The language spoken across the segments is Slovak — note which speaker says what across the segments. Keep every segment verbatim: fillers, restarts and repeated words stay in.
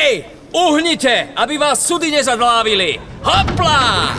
Speaker 1: Hej! Uhnite, aby vás súdy nezadlávili! Hopla!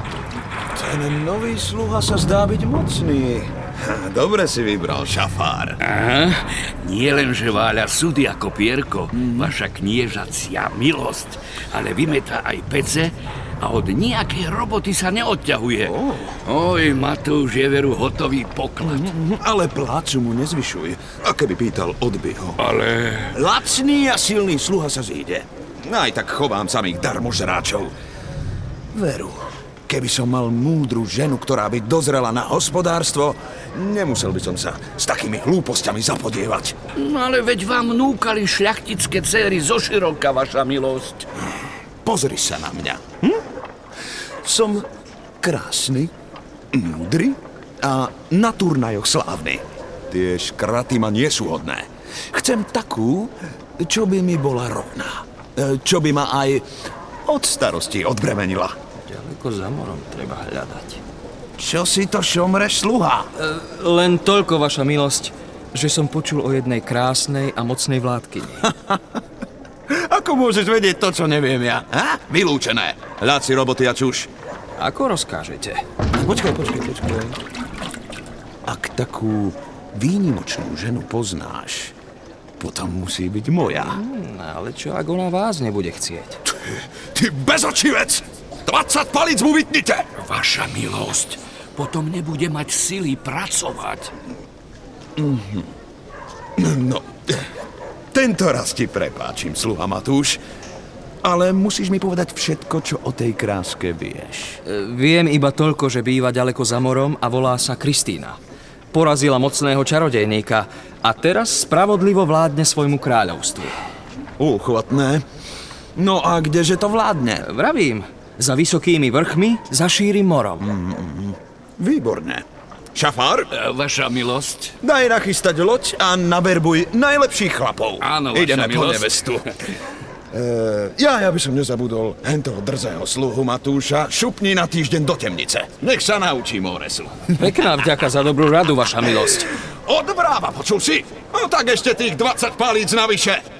Speaker 2: Ten nový sluha sa zdá byť mocný. Dobre si vybral, šafár.
Speaker 3: Aha, nie len, že váľa súdy ako pierko, mm. vaša kniežacia milosť, ale vymetá aj pece a od nejakej roboty sa neodťahuje. Oh. Oj, Matúš je veru hotový poklad.
Speaker 2: Mm, ale plácu mu nezvyšuj, a keby pýtal, odby ho.
Speaker 3: Ale...
Speaker 2: Lacný a silný sluha sa zíde. Aj tak chovám samých darmožráčov. Veru, keby som mal múdru ženu, ktorá by dozrela na hospodárstvo, nemusel by som sa s takými hlúpostiami zapodievať.
Speaker 3: No ale veď vám núkali šľachtické céry zoširoka, vaša milosť.
Speaker 2: Pozri sa na mňa. Hm? Som krásny, múdry a na turnajoch slávny. Tie škraty ma nie sú hodné. Chcem takú, čo by mi bola rovná. Čo by ma aj od starosti odbremenila.
Speaker 1: Ďaleko za morom treba hľadať.
Speaker 2: Čo si to šomreš, sluha?
Speaker 1: E, len toľko, vaša milosť, že som počul o jednej krásnej a mocnej vládkyni.
Speaker 2: Ako môžeš vedieť to, čo neviem ja? Ha? Vylúčené. Hľad si roboty a čuš.
Speaker 1: Ako rozkážete?
Speaker 2: Počkaj, počkaj, počkaj. Ak takú výnimočnú ženu poznáš, potom musí byť moja.
Speaker 1: Hmm, ale čo, ak ona vás nebude chcieť?
Speaker 2: Ty, ty bezočivec! dvadsať palíc mu vytnite!
Speaker 3: Vaša milosť, potom nebude mať sily pracovať.
Speaker 2: Mm-hmm. No, tento raz ti prepáčim, sluha Matúš, ale musíš mi povedať všetko, čo o tej kráske vieš.
Speaker 1: E, viem iba toľko, že býva ďaleko za morom a volá sa Kristína. Porazila mocného čarodejníka a teraz spravodlivo vládne svojmu kráľovstvu.
Speaker 2: Úchvatné. No a kdeže to vládne?
Speaker 1: Vravím, za vysokými vrchmi, za šírym morom.
Speaker 2: Mm-hmm. Výborné. Šafár?
Speaker 3: E, vaša milosť.
Speaker 2: Daj nachystať loď a naverbuj najlepších chlapov.
Speaker 3: Áno, vaša
Speaker 2: Ideme
Speaker 3: milosť.
Speaker 2: po nevestu. Uh, ja, ja by som nezabudol hentoho drzého sluhu Matúša šupni na týždeň do temnice. Nech sa naučí Móresu.
Speaker 1: Pekná vďaka za dobrú radu, vaša milosť.
Speaker 2: Odvráva, počul si? No tak ešte tých dvadsať palíc navyše.